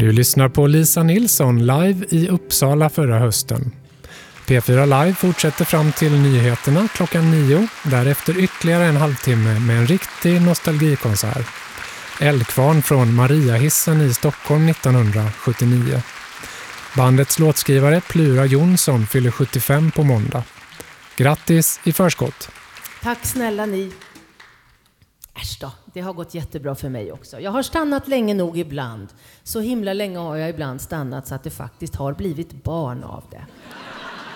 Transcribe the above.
Du lyssnar på Lisa Nilsson live i Uppsala förra hösten. P4 Live fortsätter fram till nyheterna klockan 9. Därefter ytterligare en halvtimme med en riktig nostalgikonsert. Eldkvarn från Mariahissen i Stockholm 1979. Bandets låtskrivare Plura Jonsson fyller 75 på måndag. Grattis i förskott! Tack snälla ni. Äsch då, det har gått jättebra för mig också. Jag har stannat länge nog ibland. Så himla länge har jag ibland stannat så att det faktiskt har blivit barn av det.